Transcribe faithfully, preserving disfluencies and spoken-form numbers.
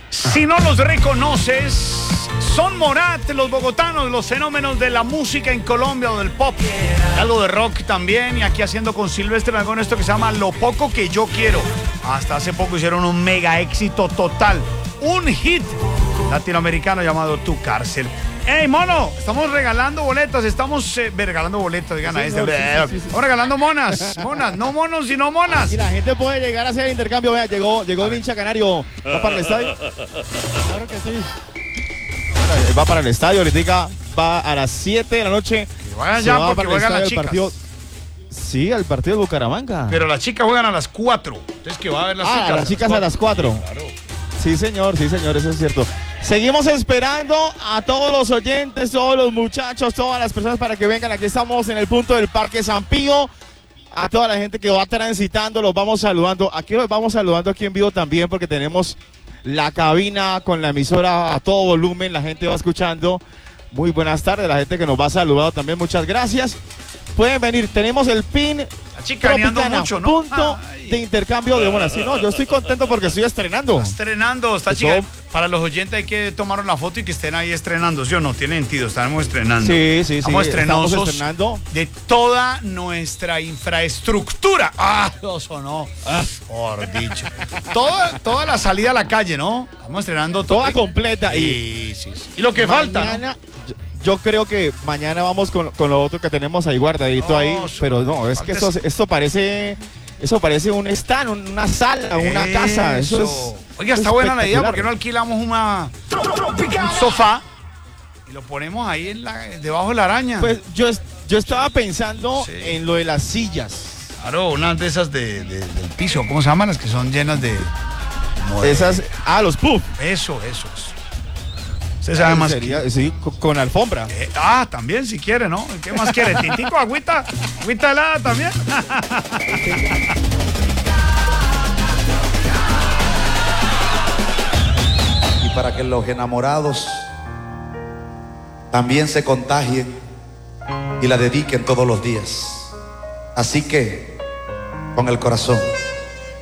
Si no los reconoces, son Morat, los bogotanos, los fenómenos de la música en Colombia o del pop. Algo de rock también, y aquí haciendo con Silvestre Dangond esto que se llama Lo Poco Que Yo Quiero. Hasta hace poco hicieron un mega éxito total, un hit latinoamericano llamado Tu Cárcel. ¡Ey, mono! Estamos regalando boletas, estamos eh, regalando boletas, digan sí, ahí. No, sí, sí, sí, sí. Estamos regalando monas, monas, no monos, sino monas. Y la gente puede llegar a hacer el intercambio. Vea, llegó, llegó el hincha canario. ¿Va para el estadio? Claro que sí. Va para el estadio, ahorita va a las siete de la noche. Que vayan ya porque juegan las chicas. Partido. Sí, al partido de Bucaramanga. Pero las chicas juegan a las cuatro. Entonces que va a haber las ah, chicas. A las chicas a las cuatro. Sí, claro. Sí, señor, sí, señor, eso es cierto. Seguimos esperando a todos los oyentes, todos los muchachos, todas las personas para que vengan. Aquí estamos en el punto del Parque San Pío. A toda la gente que va transitando, los vamos saludando. Aquí los vamos saludando aquí en vivo también porque tenemos la cabina con la emisora a todo volumen. La gente va escuchando. Muy buenas tardes, la gente que nos va saludando también, muchas gracias. Pueden venir, tenemos el pin La chica mucho, ¿no? Punto Ay. de intercambio de monas. Sí, no, yo estoy contento porque estoy estrenando. Está estrenando, está Eso. chica. Para los oyentes hay que tomar una foto y que estén ahí estrenando. ¿Sí o no? Tiene sentido, estamos estrenando. Sí, sí, sí. Estamos Estamos estrenosos estrenando de toda nuestra infraestructura. Ah, lo sonó. Ah, por dicho. toda, toda la salida a la calle, ¿no? Estamos estrenando todo. toda completa. Y, sí, sí. y lo que falta, mañana, ¿no? yo, yo creo que mañana vamos con, con lo otro que tenemos ahí guardadito No, ahí. Pero no, es que esto, esto parece... Eso parece un stand, una sala, una Eso. casa. Eso es, Oiga, está buena la idea, porque no alquilamos una, un sofá y lo ponemos ahí en la, debajo de la araña? Pues yo, yo estaba pensando Sí. en lo de las sillas. Claro, unas de esas de, de- del piso, ¿cómo se llaman? Las que son llenas de... como de- Esas, ah, los puff. Eso, eso, eso. Usted sabe más Sería, que... sí, con, con alfombra. Eh, ah, también si quiere, ¿no? ¿Qué más quiere? ¿Tintico, agüita? ¿Agüita helada también? Y para que los enamorados también se contagien y la dediquen todos los días. Así que, con el corazón.